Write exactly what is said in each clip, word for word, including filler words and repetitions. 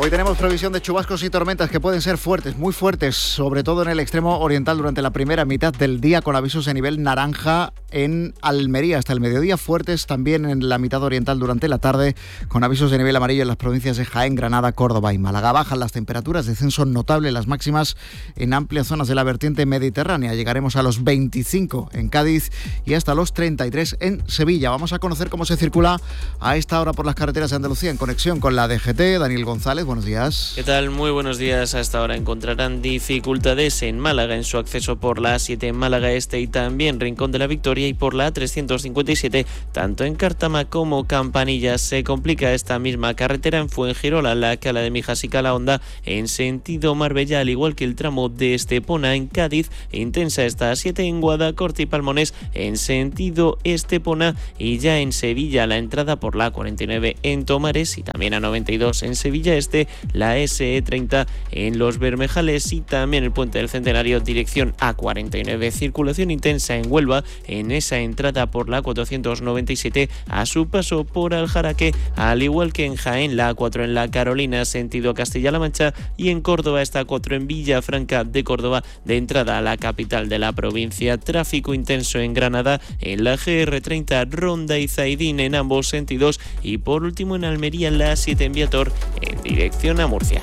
Hoy tenemos previsión de chubascos y tormentas que pueden ser fuertes, muy fuertes, sobre todo en el extremo oriental durante la primera mitad del día, con avisos de nivel naranja en Almería hasta el mediodía, fuertes también en la mitad oriental durante la tarde, con avisos de nivel amarillo en las provincias de Jaén, Granada, Córdoba y Málaga. Bajan las temperaturas, descenso notable las máximas en amplias zonas de la vertiente mediterránea. Llegaremos a los veinticinco en Cádiz y hasta los treinta y tres en Sevilla. Vamos a conocer cómo se circula a esta hora por las carreteras de Andalucía en conexión con la D G T. Daniel González, buenos días. ¿Qué tal? Muy buenos días. Hasta ahora encontrarán dificultades en Málaga en su acceso por la A siete en Málaga Este y también Rincón de la Victoria, y por la A trescientos cincuenta y siete tanto en Cártama como Campanillas. Se complica esta misma carretera en Fuengirola, la Cala de Mijas y Calahonda en sentido Marbella, al igual que el tramo de Estepona en Cádiz. Intensa esta A siete en Guadacorte y Palmones en sentido Estepona, y ya en Sevilla la entrada por la A cuarenta y nueve en Tomares y también A noventa y dos en Sevilla Este, la ese e treinta en Los Bermejales y también el Puente del Centenario dirección A cuarenta y nueve. Circulación intensa en Huelva en esa entrada por la A cuatrocientos noventa y siete a su paso por Aljaraque, al igual que en Jaén la A cuatro en La Carolina sentido Castilla-La Mancha, y en Córdoba esta A cuatro en Villafranca de Córdoba de entrada a la capital de la provincia. Tráfico intenso en Granada en la G R treinta Ronda y Zaidín en ambos sentidos, y por último en Almería la A siete en Viator en dirección a Murcia.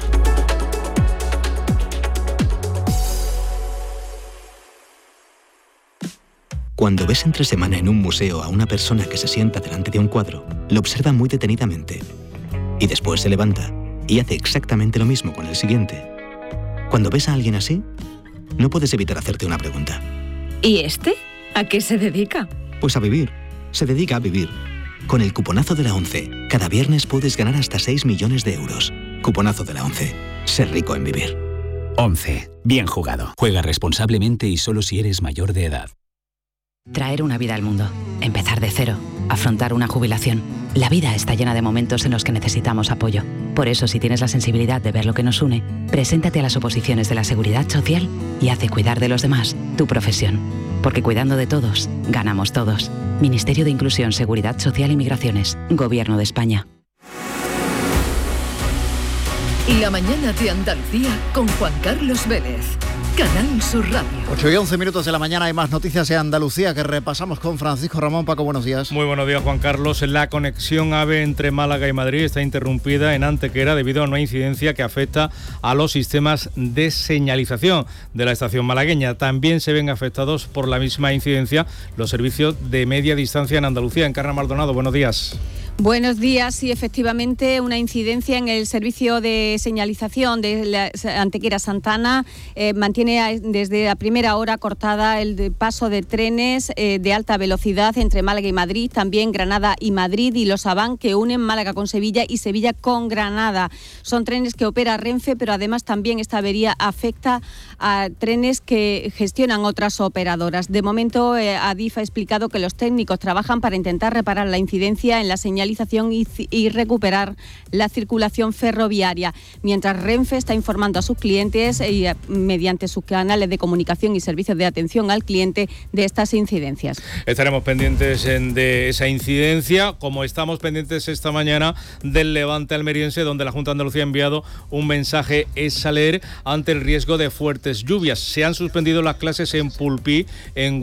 Cuando ves entre semana en un museo a una persona que se sienta delante de un cuadro, lo observa muy detenidamente y después se levanta y hace exactamente lo mismo con el siguiente. Cuando ves a alguien así, no puedes evitar hacerte una pregunta. ¿Y este? ¿A qué se dedica? Pues a vivir. Se dedica a vivir. Con el cuponazo de la ONCE, cada viernes puedes ganar hasta seis millones de euros. Cuponazo de la ONCE. Ser rico en vivir. ONCE. Bien jugado. Juega responsablemente y solo si eres mayor de edad. Traer una vida al mundo, empezar de cero, afrontar una jubilación. La vida está llena de momentos en los que necesitamos apoyo. Por eso, si tienes la sensibilidad de ver lo que nos une, preséntate a las oposiciones de la Seguridad Social y haz de cuidar de los demás tu profesión. Porque cuidando de todos, ganamos todos. Ministerio de Inclusión, Seguridad Social y Migraciones. Gobierno de España. La mañana de Andalucía con Juan Carlos Vélez. Canal Sur Radio. ocho y once minutos de la mañana, hay más noticias de Andalucía que repasamos con Francisco Ramón. Paco, buenos días. Muy buenos días, Juan Carlos. La conexión AVE entre Málaga y Madrid está interrumpida en Antequera debido a una incidencia que afecta a los sistemas de señalización de la estación malagueña. También se ven afectados por la misma incidencia los servicios de media distancia en Andalucía. Encarna Maldonado, buenos días. Buenos días. Sí, efectivamente, una incidencia en el servicio de señalización de la Antequera Santana eh, mantiene desde la primera hora cortada el paso de trenes eh, de alta velocidad entre Málaga y Madrid, también Granada y Madrid, y los Avant que unen Málaga con Sevilla y Sevilla con Granada. Son trenes que opera Renfe, pero además también esta avería afecta a trenes que gestionan otras operadoras. De momento, eh, Adif ha explicado que los técnicos trabajan para intentar reparar la incidencia en la señalización Y, y recuperar la circulación ferroviaria, mientras Renfe está informando a sus clientes y eh, mediante sus canales de comunicación y servicios de atención al cliente de estas incidencias. Estaremos pendientes en, de esa incidencia, como estamos pendientes esta mañana del levante almeriense, donde la Junta de Andalucía ha enviado un mensaje es a leer ante el riesgo de fuertes lluvias. Se han suspendido las clases en Pulpí, en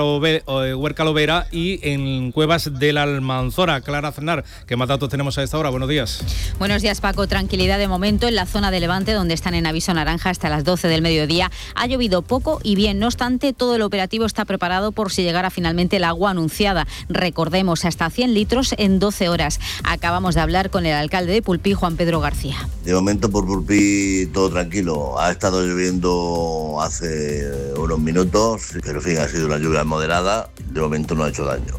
Huercalovera y en Cuevas de la Almanzora. Clara Aznar, ¿qué más datos tenemos a esta hora? Buenos días. Buenos días, Paco. Tranquilidad de momento en la zona de Levante, donde están en aviso naranja hasta las doce del mediodía. Ha llovido poco y bien. No obstante, todo el operativo está preparado por si llegara finalmente el agua anunciada. Recordemos, hasta cien litros en doce horas. Acabamos de hablar con el alcalde de Pulpí, Juan Pedro García. De momento por Pulpí todo tranquilo. Ha estado lloviendo hace unos minutos, pero en fin, ha sido una lluvia moderada. De momento no ha hecho daño.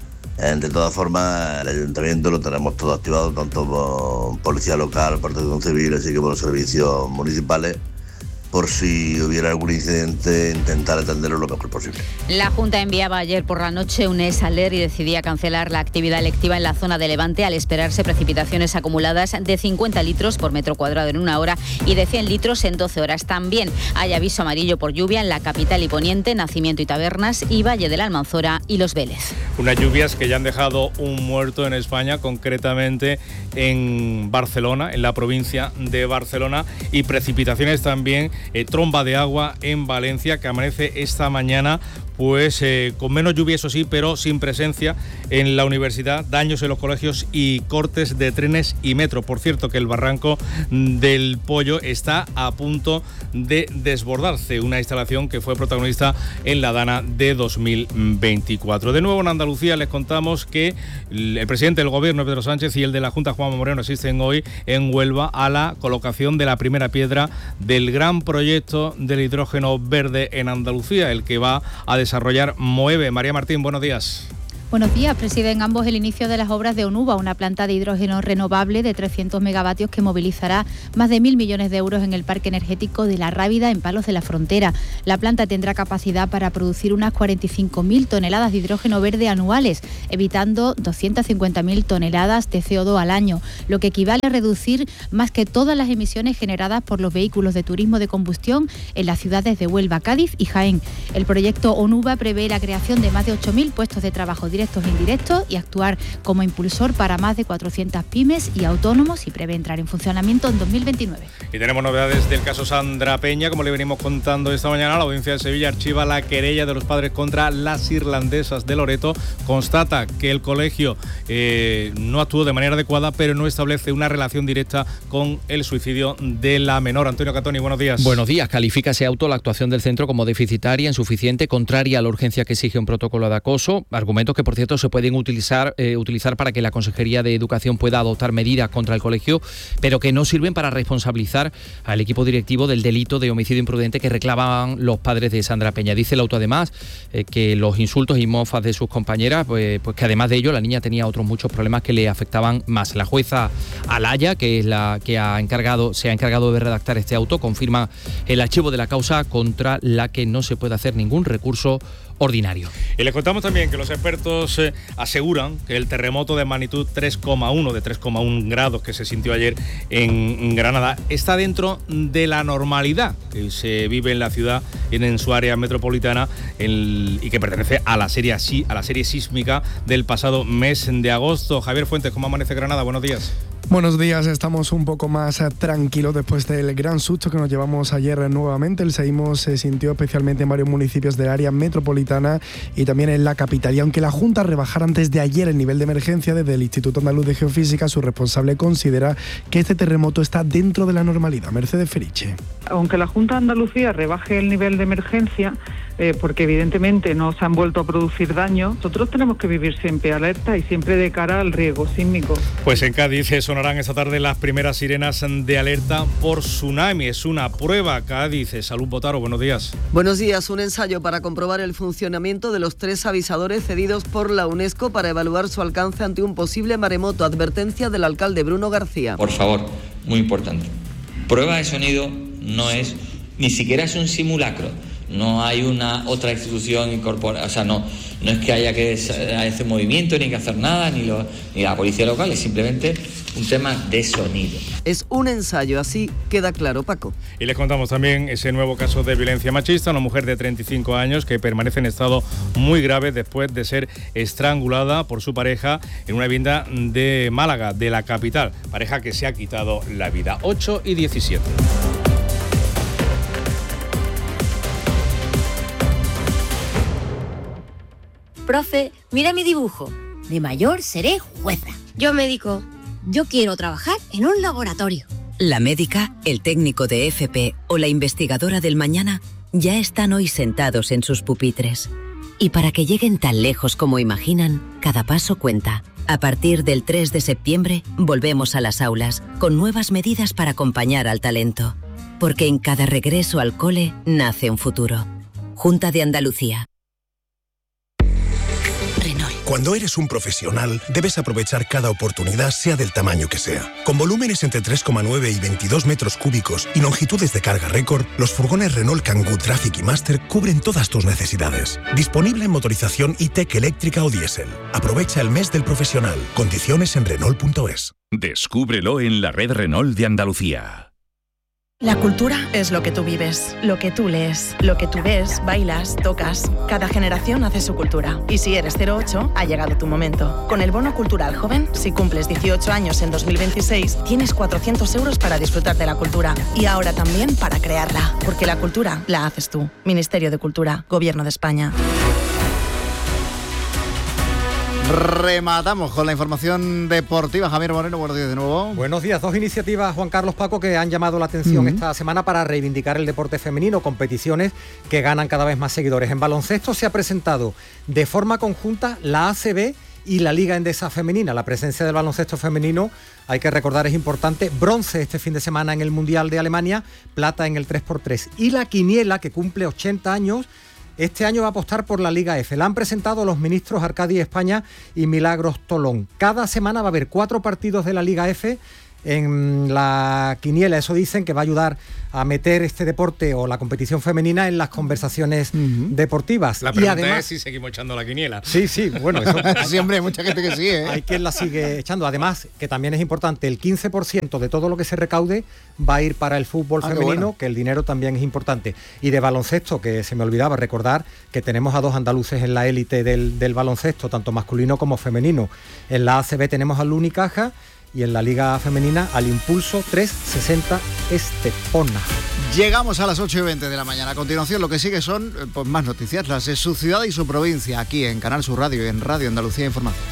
De todas formas, el ayuntamiento lo tenemos todo activado, tanto por policía local, protección civil, así que por los servicios municipales, por si hubiera algún incidente, intentar atenderlo lo mejor posible. La Junta enviaba ayer por la noche un E S Alert y decidía cancelar la actividad electiva en la zona de Levante al esperarse precipitaciones acumuladas de cincuenta litros por metro cuadrado en una hora y de cien litros en doce horas. También hay aviso amarillo por lluvia en la capital y poniente, Nacimiento y Tabernas y Valle de la Almanzora y Los Vélez. Unas lluvias que ya han dejado un muerto en España, concretamente en Barcelona, en la provincia de Barcelona, y precipitaciones también, eh, tromba de agua en Valencia, que amanece esta mañana pues eh, con menos lluvia, eso sí, pero sin presencia en la universidad, daños en los colegios y cortes de trenes y metro. Por cierto, que el barranco del Pollo está a punto de desbordarse, una instalación que fue protagonista en la Dana de dos mil veinticuatro. De nuevo en Andalucía les contamos que el presidente del Gobierno, Pedro Sánchez, y el de la Junta, Juanma Moreno, asisten hoy en Huelva a la colocación de la primera piedra del gran proyecto del hidrógeno verde en Andalucía, el que va a desarrollar Moeve. María Martín, buenos días. Buenos días. Presiden ambos el inicio de las obras de Onuba, una planta de hidrógeno renovable de trescientos megavatios que movilizará más de mil millones de euros en el parque energético de La Rábida, en Palos de la Frontera. La planta tendrá capacidad para producir unas cuarenta y cinco mil toneladas de hidrógeno verde anuales, evitando doscientas cincuenta mil toneladas de C O dos al año, lo que equivale a reducir más que todas las emisiones generadas por los vehículos de turismo de combustión en las ciudades de Huelva, Cádiz y Jaén. El proyecto Onuba prevé la creación de más de ocho mil puestos de trabajo directos e indirectos y actuar como impulsor para más de cuatrocientas pymes y autónomos, y prevé entrar en funcionamiento en dos mil veintinueve. Y tenemos novedades del caso Sandra Peña. Como le venimos contando esta mañana, la Audiencia de Sevilla archiva la querella de los padres contra las irlandesas de Loreto. Constata que el colegio eh, no actuó de manera adecuada, pero no establece una relación directa con el suicidio de la menor. Antonio Catoni, buenos días. Buenos días. Califica ese auto la actuación del centro como deficitaria, insuficiente, contraria a la urgencia que exige un protocolo de acoso. Argumentos que, por cierto, se pueden utilizar, eh, utilizar para que la Consejería de Educación pueda adoptar medidas contra el colegio, pero que no sirven para responsabilizar al equipo directivo del delito de homicidio imprudente que reclamaban los padres de Sandra Peña. Dice el auto además eh, que los insultos y mofas de sus compañeras, pues, pues que además de ello la niña tenía otros muchos problemas que le afectaban más. La jueza Alaya, que es la que ha encargado, se ha encargado de redactar este auto, confirma el archivo de la causa contra la que no se puede hacer ningún recurso ordinario. Y les contamos también que los expertos eh, aseguran que el terremoto de magnitud tres coma uno, de tres coma uno grados que se sintió ayer en Granada, está dentro de la normalidad que se vive en la ciudad y en su área metropolitana, el, y que pertenece a la serie a la serie sísmica del pasado mes de agosto. Javier Fuentes, ¿cómo amanece Granada? Buenos días. Buenos días, estamos un poco más tranquilos después del gran susto que nos llevamos ayer nuevamente. El seísmo se sintió especialmente en varios municipios del área metropolitana y también en la capital. Y aunque la Junta rebajara antes de ayer el nivel de emergencia, desde el Instituto Andaluz de Geofísica, su responsable considera que este terremoto está dentro de la normalidad. Mercedes Feriche. Aunque la Junta de Andalucía rebaje el nivel de emergencia, eh, porque evidentemente no se han vuelto a producir daños, nosotros tenemos que vivir siempre alerta y siempre de cara al riesgo sísmico. Pues en Cádiz sonarán esta tarde las primeras sirenas de alerta por tsunami. Es una prueba. Cádiz, Salud Botaro, buenos días. Buenos días. Un ensayo para comprobar el funcionamiento de los tres avisadores cedidos por la UNESCO para evaluar su alcance ante un posible maremoto. Advertencia del alcalde Bruno García. Por favor, muy importante. Prueba de sonido no es, ni siquiera es un simulacro. No hay una otra institución incorporada, o sea, no, no es que haya que hacer movimiento, ni que hacer nada, ni, lo, ni la policía local, es simplemente un tema de sonido. Es un ensayo, así queda claro, Paco. Y les contamos también ese nuevo caso de violencia machista, una mujer de treinta y cinco años que permanece en estado muy grave después de ser estrangulada por su pareja en una vivienda de Málaga, de la capital, pareja que se ha quitado la vida. ocho y diecisiete. Profe, mira mi dibujo. De mayor seré jueza. Yo médico. Yo quiero trabajar en un laboratorio. La médica, el técnico de F P o la investigadora del mañana ya están hoy sentados en sus pupitres. Y para que lleguen tan lejos como imaginan, cada paso cuenta. A partir del tres de septiembre, volvemos a las aulas con nuevas medidas para acompañar al talento. Porque en cada regreso al cole nace un futuro. Junta de Andalucía. Renault. Cuando eres un profesional, debes aprovechar cada oportunidad, sea del tamaño que sea. Con volúmenes entre tres coma nueve y veintidós metros cúbicos y longitudes de carga récord, los furgones Renault Kangoo Traffic y Master cubren todas tus necesidades. Disponible en motorización E-Tech eléctrica o diésel. Aprovecha el mes del profesional. Condiciones en Renault punto es. Descúbrelo en la red Renault de Andalucía. La cultura es lo que tú vives, lo que tú lees, lo que tú ves, bailas, tocas. Cada generación hace su cultura. Y si eres cero ocho, ha llegado tu momento. Con el Bono Cultural Joven, si cumples dieciocho años en dos mil veintiséis, tienes cuatrocientos euros para disfrutar de la cultura. Y ahora también para crearla. Porque la cultura la haces tú. Ministerio de Cultura, Gobierno de España. Rematamos con la información deportiva. Javier Moreno, buenos días de nuevo. Buenos días. Dos iniciativas, Juan Carlos, Paco, que han llamado la atención uh-huh. esta semana para reivindicar el deporte femenino, competiciones que ganan cada vez más seguidores. En baloncesto se ha presentado de forma conjunta la A C B y la Liga Endesa Femenina. La presencia del baloncesto femenino, hay que recordar, es importante. Bronce este fin de semana en el Mundial de Alemania, plata en el tres por tres. Y la quiniela, que cumple ochenta años, este año va a apostar por la Liga F. La han presentado los ministros Arcadi España y Milagros Tolón. Cada semana va a haber cuatro partidos de la Liga F en la quiniela. Eso dicen que va a ayudar a meter este deporte o la competición femenina en las conversaciones uh-huh. deportivas. La pregunta y además, es si seguimos echando la quiniela. Sí, sí, bueno, eso siempre hay mucha gente que sigue, ¿eh? Hay quien la sigue echando. Además, que también es importante, el quince por ciento de todo lo que se recaude va a ir para el fútbol ah, femenino, bueno. que el dinero también es importante. Y de baloncesto, que se me olvidaba recordar que tenemos a dos andaluces en la élite del, del baloncesto, tanto masculino como femenino. En la A C B tenemos al Unicaja y en la Liga Femenina al Impulso trescientos sesenta Estepona. Llegamos a las ocho y veinte de la mañana. A continuación lo que sigue son pues, más noticias, las de su ciudad y su provincia, aquí en Canal Sur Radio y en Radio Andalucía Información.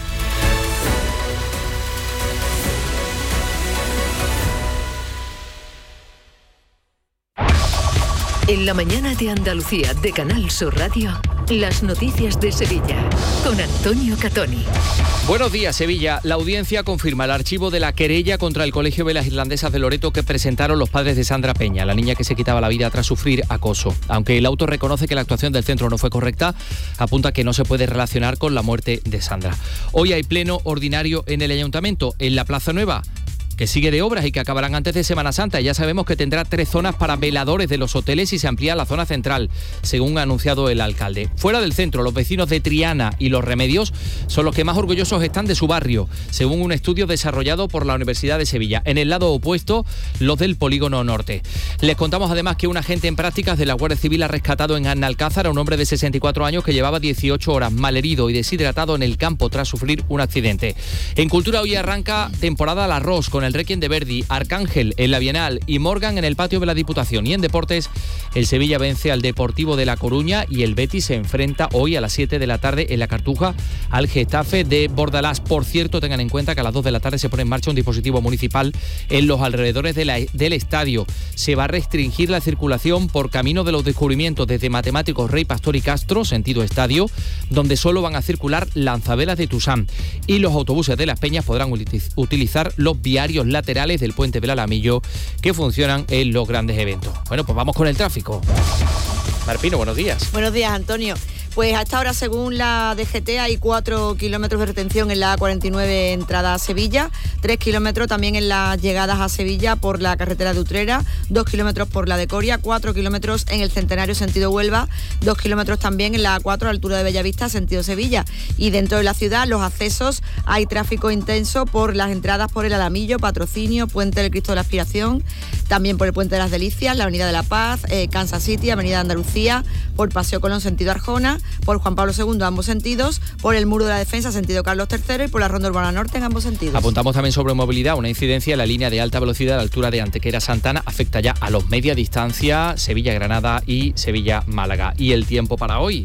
En la mañana de Andalucía de Canal Sur Radio, las noticias de Sevilla, con Antonio Catoni. Buenos días, Sevilla. La audiencia confirma el archivo de la querella contra el Colegio Velas Irlandesas de Loreto que presentaron los padres de Sandra Peña, la niña que se quitaba la vida tras sufrir acoso. Aunque el auto reconoce que la actuación del centro no fue correcta, apunta que no se puede relacionar con la muerte de Sandra. Hoy hay pleno ordinario en el Ayuntamiento, en la Plaza Nueva, que sigue de obras y que acabarán antes de Semana Santa. Ya sabemos que tendrá tres zonas para veladores de los hoteles y se amplía la zona central, según ha anunciado el alcalde. Fuera del centro, los vecinos de Triana y Los Remedios son los que más orgullosos están de su barrio, según un estudio desarrollado por la Universidad de Sevilla. En el lado opuesto, los del Polígono Norte. Les contamos además que un agente en prácticas de la Guardia Civil ha rescatado en Analcázar a un hombre de sesenta y cuatro años que llevaba dieciocho horas malherido y deshidratado en el campo tras sufrir un accidente. En Cultura hoy arranca temporada al arroz con el El Requiem de Verdi, Arcángel en la Bienal y Morgan en el patio de la Diputación. Y en deportes, el Sevilla vence al Deportivo de La Coruña y el Betis se enfrenta hoy a las siete de la tarde en la Cartuja al Getafe de Bordalás. Por cierto, tengan en cuenta que a las dos de la tarde se pone en marcha un dispositivo municipal en los alrededores de la, del estadio. Se va a restringir la circulación por Camino de los Descubrimientos desde Matemáticos Rey Pastor y Castro, sentido estadio, donde solo van a circular lanzavelas de Tusam. Y los autobuses de Las Peñas podrán utilizar los viarios laterales del puente del Alamillo que funcionan en los grandes eventos. Bueno, pues vamos con el tráfico. Marpino, buenos días. Buenos días, Antonio. Pues a esta hora, según la D G T, hay cuatro kilómetros de retención en la A cuarenta y nueve entrada a Sevilla, tres kilómetros también en las llegadas a Sevilla por la carretera de Utrera, dos kilómetros por la de Coria, cuatro kilómetros en el Centenario sentido Huelva, dos kilómetros también en la A cuatro a altura de Bellavista sentido Sevilla. Y dentro de la ciudad, los accesos, hay tráfico intenso por las entradas por el Alamillo, Patrocinio, Puente del Cristo de la Aspiración, también por el Puente de las Delicias, la Avenida de la Paz, eh, Kansas City, Avenida de Andalucía, por Paseo Colón sentido Arjona, por Juan Pablo segundo ambos sentidos, por el Muro de la Defensa sentido Carlos tercero y por la Ronda Urbana Norte en ambos sentidos. Apuntamos también sobre movilidad, una incidencia en la línea de alta velocidad a la altura de Antequera Santana afecta ya a los media distancia Sevilla-Granada y Sevilla-Málaga. Y el tiempo para hoy.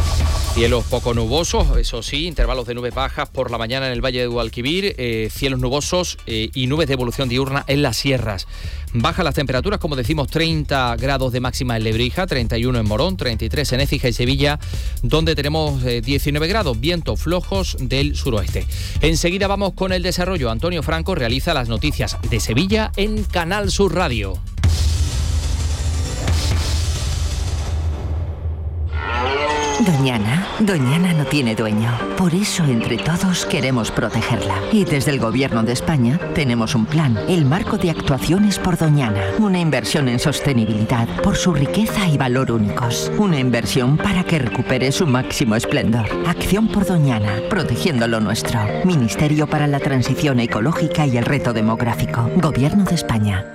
Cielos poco nubosos, eso sí, intervalos de nubes bajas por la mañana en el Valle de Guadalquivir, eh, cielos nubosos eh, y nubes de evolución diurna en las sierras. Bajan las temperaturas, como decimos, treinta grados de máxima en Lebrija, treinta y uno en Morón, treinta y tres en Écija y Sevilla, donde tenemos eh, diecinueve grados, vientos flojos del suroeste. Enseguida vamos con el desarrollo. Antonio Franco realiza las noticias de Sevilla en Canal Sur Radio. Doñana, Doñana no tiene dueño. Por eso, entre todos, queremos protegerla. Y desde el Gobierno de España tenemos un plan, el Marco de Actuaciones por Doñana. Una inversión en sostenibilidad por su riqueza y valor únicos. Una inversión para que recupere su máximo esplendor. Acción por Doñana, protegiendo lo nuestro. Ministerio para la Transición Ecológica y el Reto Demográfico. Gobierno de España.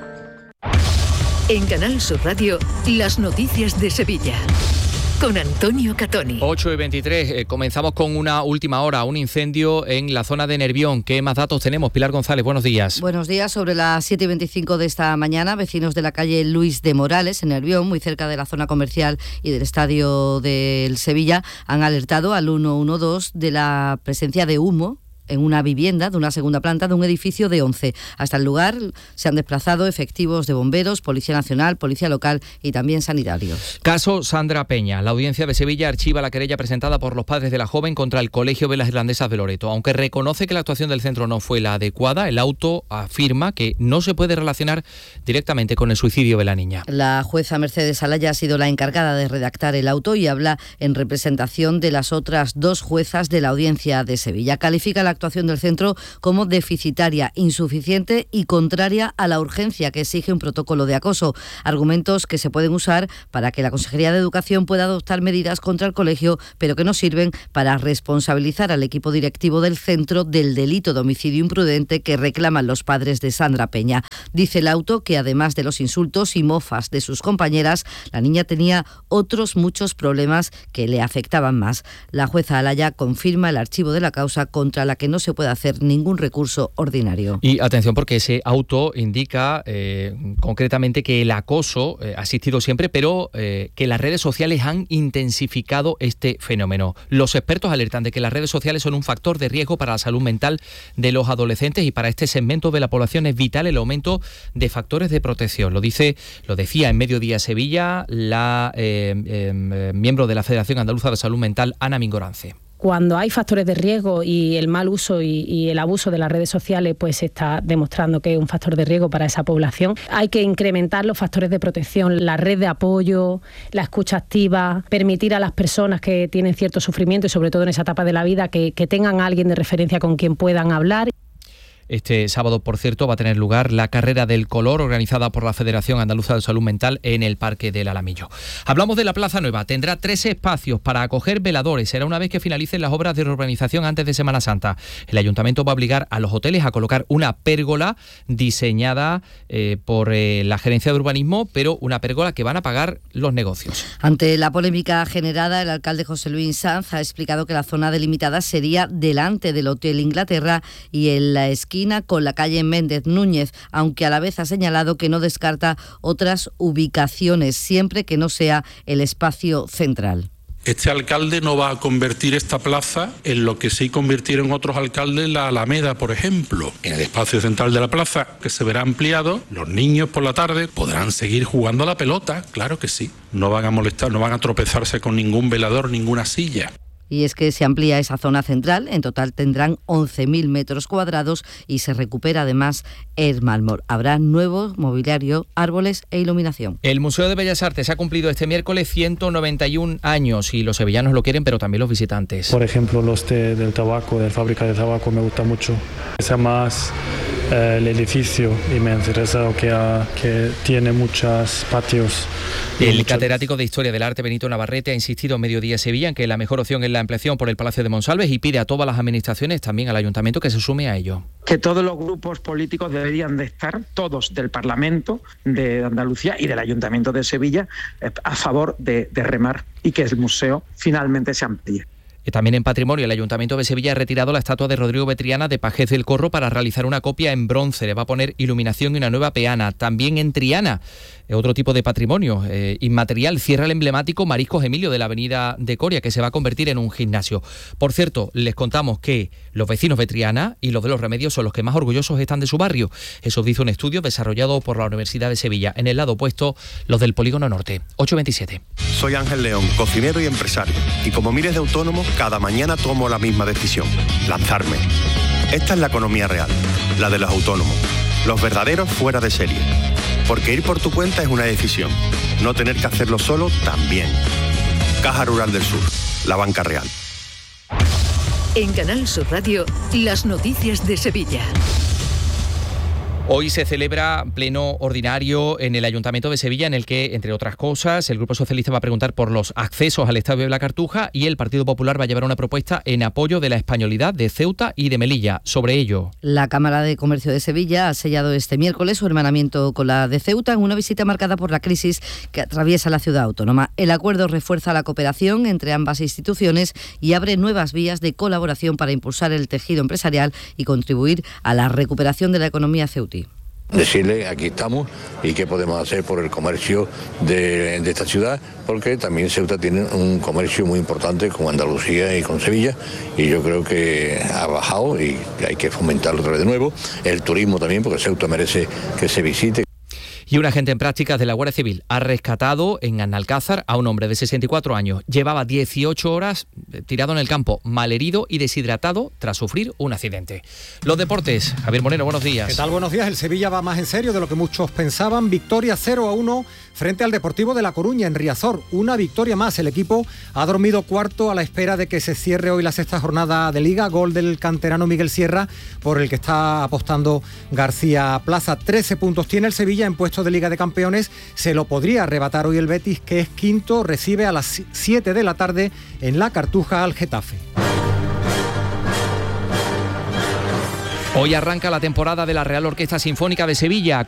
En Canal Sur Radio, las noticias de Sevilla. Con Antonio Catoni. ocho y veintitrés, eh, comenzamos con una última hora, un incendio en la zona de Nervión. ¿Qué más datos tenemos? Pilar González, buenos días. Buenos días, sobre las siete y veinticinco de esta mañana, vecinos de la calle Luis de Morales, en Nervión, muy cerca de la zona comercial y del estadio del Sevilla, han alertado al uno uno dos de la presencia de humo en una vivienda de una segunda planta de un edificio de once. Hasta el lugar se han desplazado efectivos de bomberos, Policía Nacional, Policía Local y también sanitarios. Caso Sandra Peña. La Audiencia de Sevilla archiva la querella presentada por los padres de la joven contra el Colegio Velas Irlandesas de Loreto. Aunque reconoce que la actuación del centro no fue la adecuada, el auto afirma que no se puede relacionar directamente con el suicidio de la niña. La jueza Mercedes Alaya ha sido la encargada de redactar el auto y habla en representación de las otras dos juezas de la Audiencia de Sevilla. Califica la actuación del centro como deficitaria, insuficiente y contraria a la urgencia que exige un protocolo de acoso. Argumentos que se pueden usar para que la Consejería de Educación pueda adoptar medidas contra el colegio, pero que no sirven para responsabilizar al equipo directivo del centro del delito de homicidio imprudente que reclaman los padres de Sandra Peña. Dice el auto que además de los insultos y mofas de sus compañeras, la niña tenía otros muchos problemas que le afectaban más. La jueza Alaya confirma el archivo de la causa contra la que no se puede hacer ningún recurso ordinario. Y atención, porque ese auto indica eh, concretamente que el acoso eh, ha existido siempre, pero eh, que las redes sociales han intensificado este fenómeno. Los expertos alertan de que las redes sociales son un factor de riesgo para la salud mental de los adolescentes y para este segmento de la población es vital el aumento de factores de protección. Lo dice, lo decía en Mediodía Sevilla la eh, eh, miembro de la Federación Andaluza de Salud Mental, Ana Mingorance. Cuando hay factores de riesgo y el mal uso y, y el abuso de las redes sociales, pues se está demostrando que es un factor de riesgo para esa población. Hay que incrementar los factores de protección, la red de apoyo, la escucha activa, permitir a las personas que tienen cierto sufrimiento y sobre todo en esa etapa de la vida que, que tengan a alguien de referencia con quien puedan hablar. Este sábado, por cierto, va a tener lugar la Carrera del Color organizada por la Federación Andaluza de Salud Mental en el Parque del Alamillo. Hablamos de la Plaza Nueva. Tendrá tres espacios para acoger veladores. Será una vez que finalicen las obras de reurbanización antes de Semana Santa. El Ayuntamiento va a obligar a los hoteles a colocar una pérgola diseñada eh, por eh, la Gerencia de Urbanismo, pero una pérgola que van a pagar los negocios. Ante la polémica generada, el alcalde José Luis Sanz ha explicado que la zona delimitada sería delante del Hotel Inglaterra y en la esquina con la calle Méndez Núñez, aunque a la vez ha señalado que no descarta otras ubicaciones, siempre que no sea el espacio central. Este alcalde no va a convertir esta plaza en lo que sí convirtieron otros alcaldes la Alameda, por ejemplo. En el espacio central de la plaza, que se verá ampliado, los niños por la tarde podrán seguir jugando a la pelota, claro que sí. No van a molestar, no van a tropezarse con ningún velador, ninguna silla. Y es que se amplía esa zona central, en total tendrán once mil metros cuadrados y se recupera además el mármol. Habrá nuevo mobiliario, árboles e iluminación. El Museo de Bellas Artes ha cumplido este miércoles ciento noventa y un años y los sevillanos lo quieren, pero también los visitantes. Por ejemplo, los de, del tabaco, de la fábrica de tabaco, me gusta mucho. Es más eh, el edificio y me ha interesado que, ha, que tiene muchos patios. El muchas... catedrático de Historia del Arte, Benito Navarrete, ha insistido en Mediodía Sevilla en que la mejor opción es la ampliación por el Palacio de Monsalves y pide a todas las administraciones, también al Ayuntamiento, que se sume a ello. Que todos los grupos políticos deberían de estar, todos del Parlamento de Andalucía y del Ayuntamiento de Sevilla, a favor de, de remar y que el museo finalmente se amplíe. También en Patrimonio, el Ayuntamiento de Sevilla ha retirado la estatua de Rodrigo Betriana de Pajez del Corro para realizar una copia en bronce. Le va a poner iluminación y una nueva peana. También en Triana, otro tipo de patrimonio eh, inmaterial, cierra el emblemático Mariscos Emilio de la avenida de Coria, que se va a convertir en un gimnasio. Por cierto, les contamos que los vecinos de Triana y los de Los Remedios son los que más orgullosos están de su barrio. Eso dice un estudio desarrollado por la Universidad de Sevilla. En el lado opuesto, los del Polígono Norte. ocho veintisiete. Soy Ángel León, cocinero y empresario. Y como miles de autónomos, cada mañana tomo la misma decisión: lanzarme. Esta es la economía real, la de los autónomos, los verdaderos fuera de serie. Porque ir por tu cuenta es una decisión, no tener que hacerlo solo también. Caja Rural del Sur. la banca real. En Canal Sur Radio, las noticias de Sevilla. Hoy se celebra pleno ordinario en el Ayuntamiento de Sevilla, en el que, entre otras cosas, el Grupo Socialista va a preguntar por los accesos al Estadio de la Cartuja y el Partido Popular va a llevar una propuesta en apoyo de la españolidad de Ceuta y de Melilla. Sobre ello, la Cámara de Comercio de Sevilla ha sellado este miércoles su hermanamiento con la de Ceuta en una visita marcada por la crisis que atraviesa la ciudad autónoma. El acuerdo refuerza la cooperación entre ambas instituciones y abre nuevas vías de colaboración para impulsar el tejido empresarial y contribuir a la recuperación de la economía ceutí. Decirle, aquí estamos y qué podemos hacer por el comercio de, de esta ciudad, porque también Ceuta tiene un comercio muy importante con Andalucía y con Sevilla, y yo creo que ha bajado y hay que fomentarlo otra vez de nuevo. El turismo también, porque Ceuta merece que se visite. Y un agente en prácticas de la Guardia Civil ha rescatado en Analcázar a un hombre de sesenta y cuatro años. Llevaba dieciocho horas tirado en el campo, malherido y deshidratado tras sufrir un accidente. Los deportes. Javier Moreno, buenos días. ¿Qué tal? Buenos días. El Sevilla va más en serio de lo que muchos pensaban. Victoria cero a uno frente al Deportivo de La Coruña en Riazor. Una victoria más. El equipo ha dormido cuarto a la espera de que se cierre hoy la sexta jornada de Liga. Gol del canterano Miguel Sierra, por el que está apostando García Plaza. trece puntos tiene el Sevilla en puesto de Liga de Campeones. Se lo podría arrebatar hoy el Betis, que es quinto. Recibe a las siete de la tarde en la Cartuja al Getafe. Hoy arranca la temporada de la Real Orquesta Sinfónica de Sevilla.